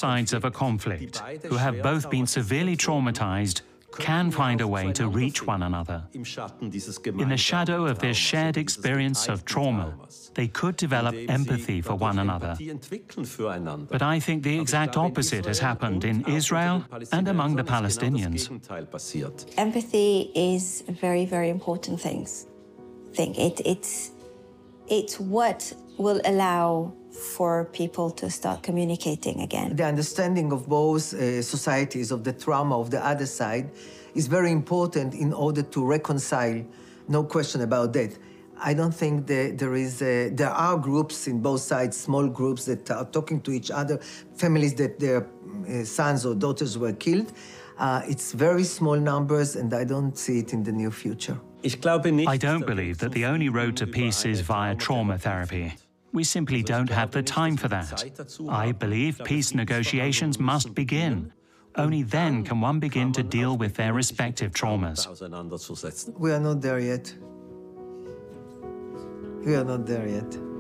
sides of a conflict, who have both been severely traumatized, can find a way to reach one another. In the shadow of this shared experience of trauma, they could develop empathy for one another. But I think the exact opposite has happened in Israel and among the Palestinians. Empathy is a very, very important thing. It's what will allow for people to start communicating again. The understanding of both societies, of the trauma of the other side, is very important in order to reconcile, no question about that. I don't think there are groups in both sides, small groups that are talking to each other, families that their sons or daughters were killed. It's very small numbers, and I don't see it in the near future. I don't believe that the only road to peace is via trauma therapy. We simply don't have the time for that. I believe peace negotiations must begin. Only then can one begin to deal with their respective traumas. We are not there yet. We are not there yet.